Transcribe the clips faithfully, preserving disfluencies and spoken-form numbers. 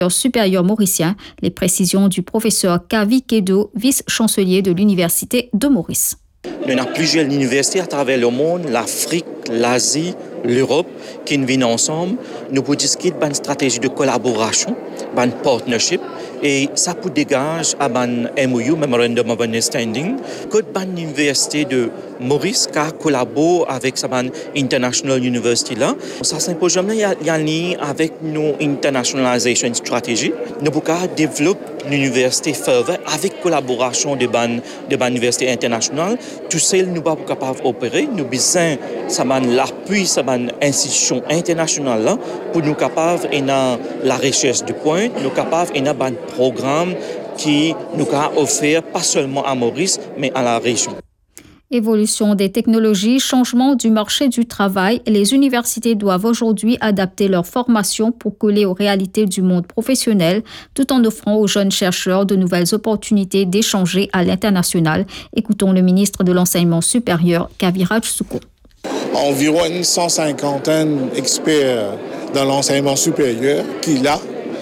supérieur mauricien. Les précisions du professeur Kavi Kedo, vice-chancelier de l'Université de Maurice. Il y a plusieurs universités à travers le monde, l'Afrique, l'Asie, l'Europe, qui viennent ensemble. Nous pouvons discuter d'une stratégie de collaboration, d'un partnership, et ça peut dégager à un M O U, Memorandum of Understanding, que une université de Maurice qui collabore avec cette international university là. Ça symposium là, il y a un lien avec nos internationalization strategy. Nous pouvons développer l'université further avec collaboration de ban de ban université internationale. Tout seul nous pas capable d'opérer. Nous besoin ça l'appui ça institution internationale là pour nous capable et dans la recherche du point, nous capable et dans un programme qui nous a offert pas seulement à Maurice mais à la région. Évolution des technologies, changement du marché du travail, les universités doivent aujourd'hui adapter leur formation pour coller aux réalités du monde professionnel, tout en offrant aux jeunes chercheurs de nouvelles opportunités d'échanger à l'international. Écoutons le ministre de l'Enseignement supérieur, Kaviraj Souko. Environ une cent cinquantaine d'experts dans l'enseignement supérieur qui là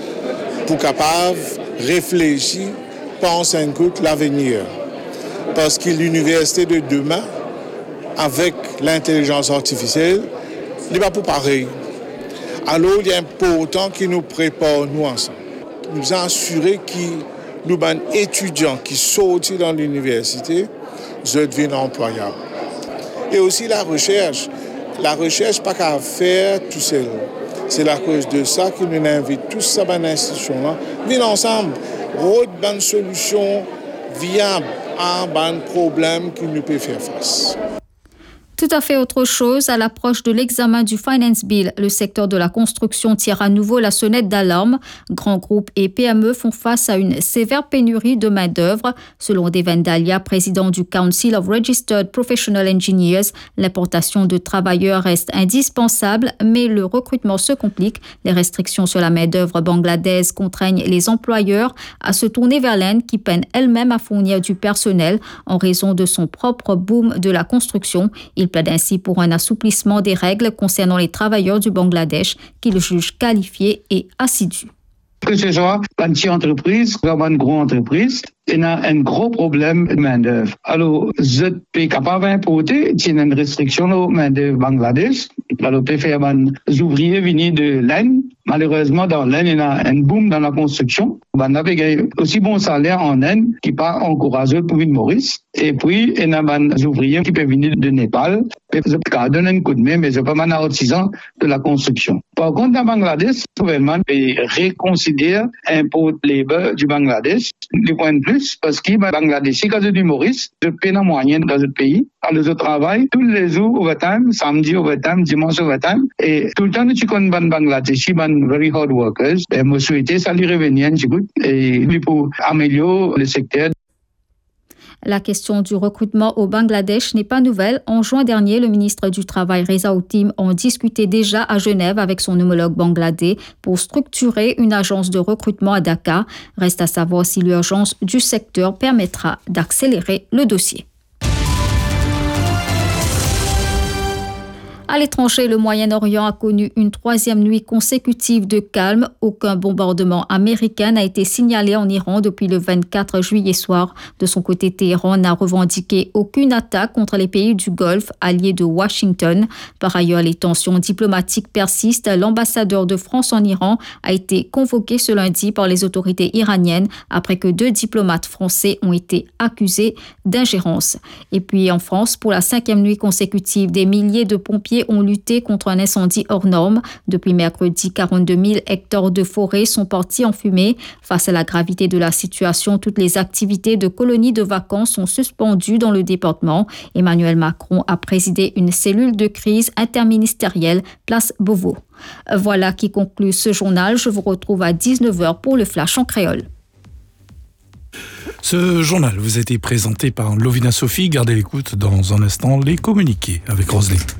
pour capable réfléchir, penser un coup l'avenir. Parce que l'université de demain, avec l'intelligence artificielle, n'est pas pour pareil. Alors, il est important qu'il nous prépare, nous ensemble. Nous assurer que nous, les étudiants qui sortent dans l'université, deviennent employables. Et aussi la recherche. La recherche, pas qu'à faire tout seul. C'est à cause de ça que nous invitons tous ces institutions-là, venir ensemble, trouver une solution viable à un problème qui nous peut faire face. Tout à fait autre chose, à l'approche de l'examen du Finance Bill, le secteur de la construction tire à nouveau la sonnette d'alarme. Grands groupes et P M E font face à une sévère pénurie de main-d'œuvre. Selon Deven Dalia, président du Council of Registered Professional Engineers, l'importation de travailleurs reste indispensable, mais le recrutement se complique. Les restrictions sur la main-d'œuvre bangladaise contraignent les employeurs à se tourner vers l'Inde qui peine elle-même à fournir du personnel en raison de son propre boom de la construction. Il plaide ainsi pour un assouplissement des règles concernant les travailleurs du Bangladesh qu'il juge qualifiés et assidus. Que ce soit une petite entreprise ou une grande entreprise, il y a un gros problème de main-d'œuvre. Alors, je suis capable d'importer, il y a une restriction de main-d'œuvre Bangladesh. Alors, je peux faire des ouvriers venus de l'Inde. Malheureusement, dans l'Inde, il y a un boom dans la construction. On a aussi bon salaire en Inde qui n'est pas encouragé pour une Maurice. Et puis, il y a des ouvriers qui peuvent venir de Népal. Je peux donner un coup de main, mais je ne suis pas un artisan de la construction. Par contre, dans Bangladesh, le gouvernement reconsidère l'import labor du Bangladesh. Le point de plus, parce que le Bangladesh, quand je dis Maurice, je paie la moyenne dans ce pays. Alors, je travaille tous les jours overtime, samedi overtime, dimanche overtime. Et tout le temps, tu connais les Bangladesh, ils sont very hard workers. Et je souhaite ça lui revenir, et pour améliorer le secteur. La question du recrutement au Bangladesh n'est pas nouvelle. En juin dernier, le ministre du Travail, Reza Outim, en discutait déjà à Genève avec son homologue bangladais pour structurer une agence de recrutement à Dakar. Reste à savoir si l'urgence du secteur permettra d'accélérer le dossier. À l'étranger, le Moyen-Orient a connu une troisième nuit consécutive de calme. Aucun bombardement américain n'a été signalé en Iran depuis le vingt-quatre juillet soir. De son côté, Téhéran n'a revendiqué aucune attaque contre les pays du Golfe, alliés de Washington. Par ailleurs, les tensions diplomatiques persistent. L'ambassadeur de France en Iran a été convoqué ce lundi par les autorités iraniennes après que deux diplomates français ont été accusés d'ingérence. Et puis en France, pour la cinquième nuit consécutive, des milliers de pompiers ont lutté contre un incendie hors norme. Depuis mercredi, quarante-deux mille hectares de forêt sont partis en fumée. Face à la gravité de la situation, toutes les activités de colonies de vacances sont suspendues dans le département. Emmanuel Macron a présidé une cellule de crise interministérielle, place Beauvau. Voilà qui conclut ce journal. Je vous retrouve à dix-neuf heures pour le Flash en créole. Ce journal vous a été présenté par Lovina Sophie. Gardez l'écoute dans un instant, les communiqués avec Roselyne.